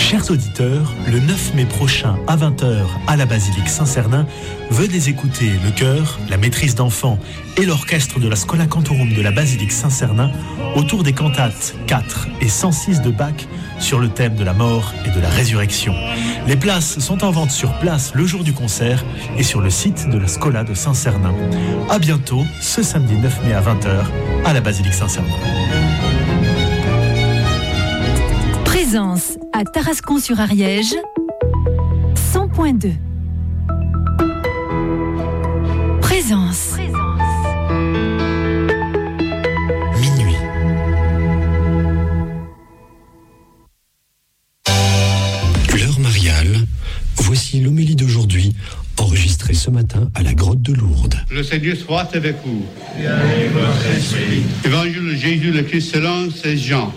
Chers auditeurs, le 9 mai prochain à 20h à la Basilique Saint-Cernin, venez écouter le chœur, la maîtrise d'enfants et l'orchestre de la Schola Cantorum de la Basilique Saint-Cernin autour des cantates 4 et 106 de Bach sur le thème de la mort et de la résurrection. Les places sont en vente sur place le jour du concert et sur le site de la Schola de Saint-Cernin. À bientôt, ce samedi 9 mai à 20h à la Basilique Saint-Cernin. Présence à Tarascon-sur-Ariège, 100.2. Présence. Minuit. L'heure mariale, voici l'homélie d'aujourd'hui, enregistrée ce matin à la grotte de Lourdes. Le Seigneur soit avec vous. Et avec votre esprit. Évangile de Jésus le Christ selon Saint Jean.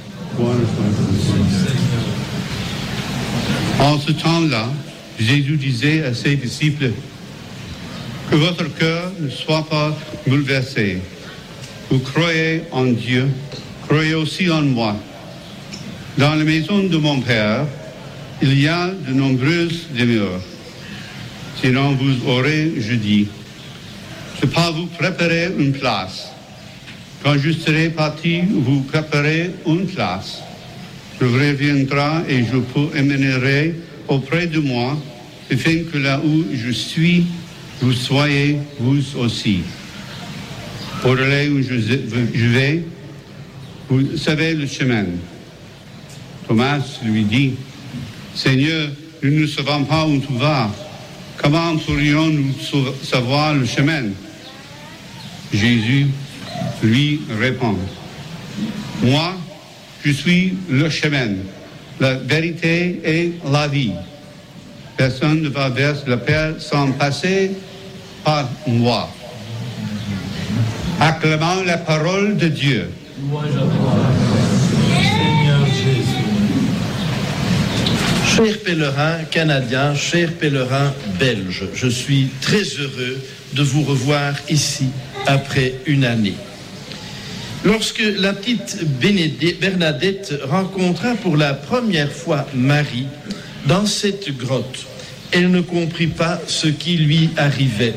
En ce temps-là, Jésus disait à ses disciples, que votre cœur ne soit pas bouleversé. Vous croyez en Dieu, croyez aussi en moi. Dans la maison de mon Père, il y a de nombreuses demeures. Sinon vous aurez, je dis, je pas vous préparer une place. Quand je serai parti, vous préparez une place. Je reviendrai et je vous emmènerai auprès de moi, afin que là où je suis, vous soyez vous aussi. Pour aller où je vais, vous savez le chemin. Thomas lui dit, Seigneur, nous ne savons pas où tu vas. Comment pourrions-nous savoir le chemin? Jésus lui répond, moi, je suis le chemin, la vérité et la vie. Personne ne va vers le Père sans passer par moi. Acclamons la parole de Dieu. Louange à toi, Seigneur Jésus. Chers pèlerins canadiens, chers pèlerins belges, je suis très heureux de vous revoir ici après une année. Lorsque la petite Bernadette rencontra pour la première fois Marie dans cette grotte, elle ne comprit pas ce qui lui arrivait.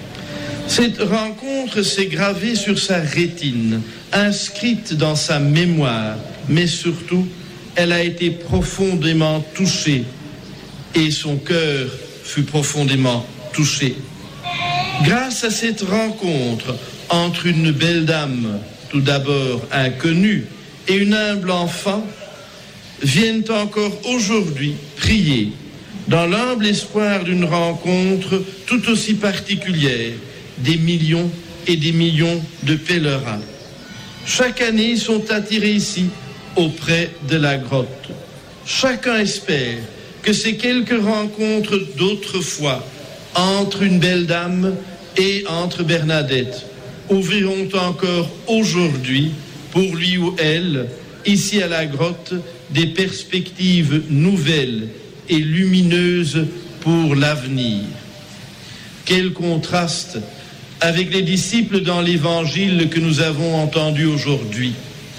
Cette rencontre s'est gravée sur sa rétine, inscrite dans sa mémoire, mais surtout, elle a été profondément touchée et son cœur fut profondément touché. Grâce à cette rencontre entre une belle dame, tout d'abord inconnue, et une humble enfant, viennent encore aujourd'hui prier dans l'humble espoir d'une rencontre tout aussi particulière des millions et des millions de pèlerins. Chaque année, ils sont attirés ici, auprès de la grotte. Chacun espère que ces quelques rencontres d'autrefois entre une belle dame et entre Bernadette ouvriront encore aujourd'hui, pour lui ou elle, ici à la grotte, des perspectives nouvelles et lumineuses pour l'avenir. Quel contraste avec les disciples dans l'évangile que nous avons entendu aujourd'hui.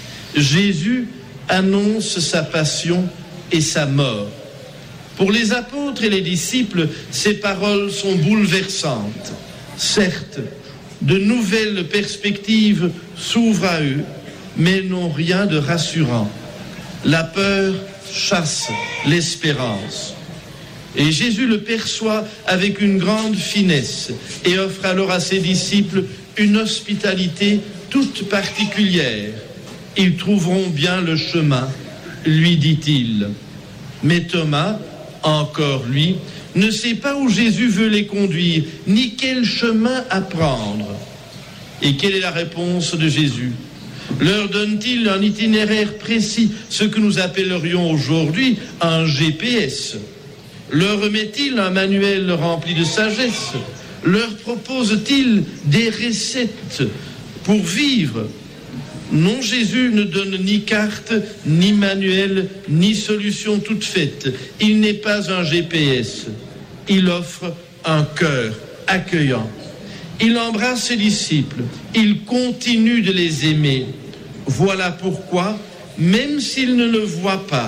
Jésus annonce sa passion et sa mort. Pour les apôtres et les disciples, ces paroles sont bouleversantes. Certes, de nouvelles perspectives s'ouvrent à eux, mais n'ont rien de rassurant. La peur chasse l'espérance. Et Jésus le perçoit avec une grande finesse et offre alors à ses disciples une hospitalité toute particulière. Ils trouveront bien le chemin, lui dit-il. Mais Thomas, encore lui, ne sait pas où Jésus veut les conduire, ni quel chemin à prendre. Et quelle est la réponse de Jésus? Leur donne-t-il un itinéraire précis, ce que nous appellerions aujourd'hui un GPS? Leur remet-il un manuel rempli de sagesse? Leur propose-t-il des recettes pour vivre? Non, Jésus ne donne ni carte, ni manuel, ni solution toute faite. Il n'est pas un GPS. Il offre un cœur accueillant. Il embrasse ses disciples. Il continue de les aimer. Voilà pourquoi, même s'ils ne le voient pas,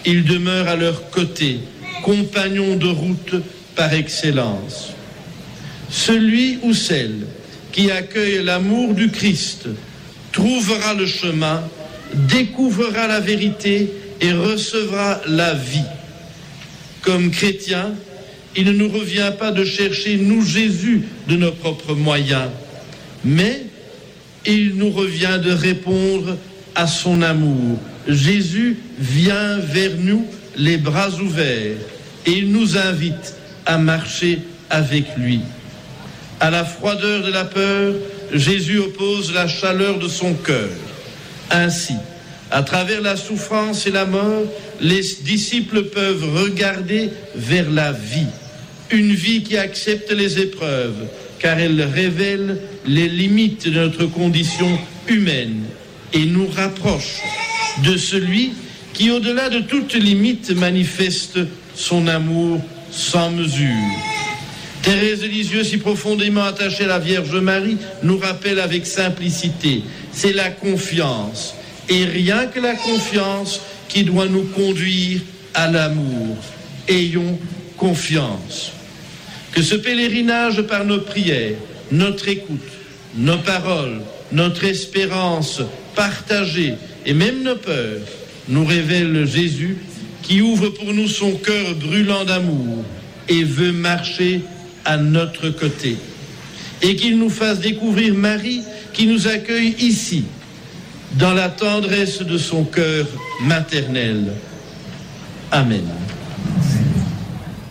Il demeure à leur côté, compagnon de route par excellence. Celui ou celle qui accueille l'amour du Christ trouvera le chemin, découvrira la vérité et recevra la vie. Comme chrétiens, il ne nous revient pas de chercher, nous, Jésus, de nos propres moyens, mais il nous revient de répondre à son amour. Jésus vient vers nous, les bras ouverts, et il nous invite à marcher avec lui. À la froideur de la peur, Jésus oppose la chaleur de son cœur. Ainsi, à travers la souffrance et la mort, les disciples peuvent regarder vers la vie. Une vie qui accepte les épreuves, car elle révèle les limites de notre condition humaine et nous rapproche de celui qui, au-delà de toute limite, manifeste son amour sans mesure. Thérèse de Lisieux, si profondément attachée à la Vierge Marie, nous rappelle avec simplicité, c'est la confiance, et rien que la confiance qui doit nous conduire à l'amour. Ayons confiance. Que ce pèlerinage par nos prières, notre écoute, nos paroles, notre espérance partagée et même nos peurs nous révèle Jésus qui ouvre pour nous son cœur brûlant d'amour et veut marcher à notre côté. Et qu'il nous fasse découvrir Marie qui nous accueille ici, dans la tendresse de son cœur maternel. Amen.